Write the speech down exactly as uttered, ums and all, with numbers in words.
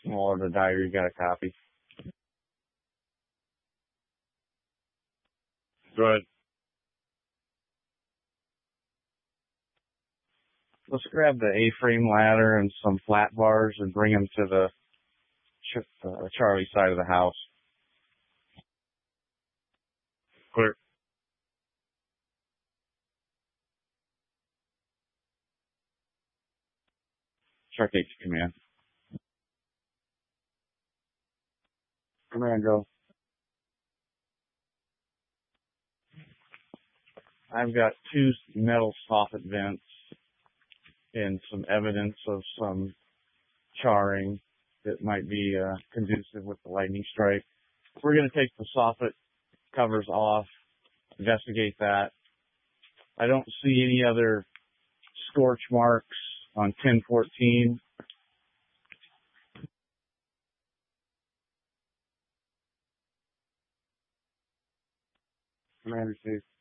Or the diary got a copy. Go ahead. Let's grab the A-frame ladder and some flat bars and bring them to the ch- uh, Charlie side of the house. Clear. Shark eight to command. Command, go. I've got two metal soffit vents and some evidence of some charring that might be uh, conducive with the lightning strike. We're going to take the soffit covers off, investigate that. I don't see any other scorch marks on ten fourteen. Commander, Chief.